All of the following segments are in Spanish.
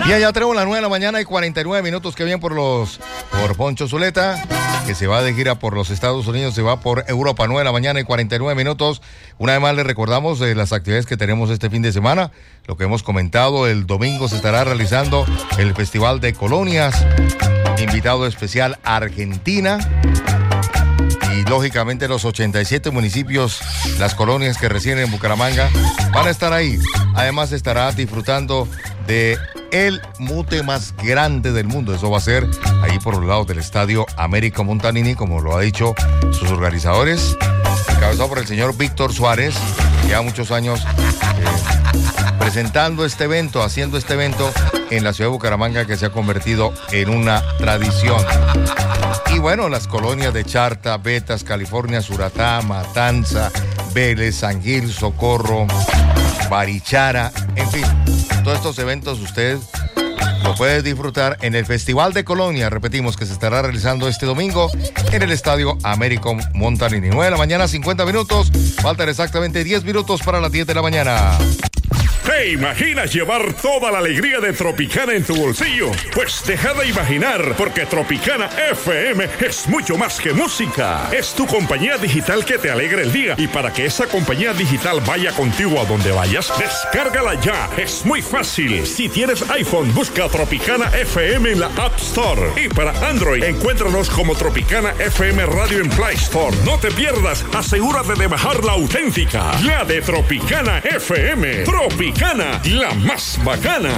Y allá tenemos las 9 de la mañana y 49 minutos que vienen por Poncho Zuleta, que se va de gira por los Estados Unidos, se va por Europa. 9 de la mañana y 49 minutos. Una vez más les recordamos las actividades que tenemos este fin de semana. Lo que hemos comentado, el domingo se estará realizando el Festival de Colonias. Invitado especial Argentina. Y lógicamente los 87 municipios, las colonias que residen en Bucaramanga, van a estar ahí. Además estará disfrutando de el mute más grande del mundo. Eso va a ser ahí por los lados del estadio Américo Montanini, como lo ha dicho sus organizadores, encabezado por el señor Víctor Suárez, ya muchos años presentando este evento, haciendo este evento en la ciudad de Bucaramanga, que se ha convertido en una tradición. Y bueno, las colonias de Charta, Betas, California, Suratá, Matanza, Vélez, San Gil, Socorro, Barichara, en fin, todos estos eventos usted lo puede disfrutar en el Festival de Colonia, repetimos, que se estará realizando este domingo en el estadio Américo Montanini. 9 de la mañana, 50 minutos, faltan exactamente 10 minutos para las 10 de la mañana. ¿Te imaginas llevar toda la alegría de Tropicana en tu bolsillo? Pues deja de imaginar, porque Tropicana FM es mucho más que música. Es tu compañía digital que te alegra el día. Y para que esa compañía digital vaya contigo a donde vayas, descárgala ya. Es muy fácil. Si tienes iPhone, busca Tropicana FM en la App Store. Y para Android, encuéntranos como Tropicana FM Radio en Play Store. No te pierdas, asegúrate de bajar la auténtica, la de Tropicana FM. Tropicana, la más bacana.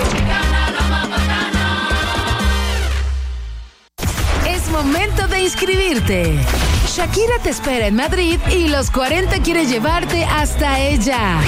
Es momento de inscribirte. Shakira te espera en Madrid y los 40 quiere llevarte hasta ella.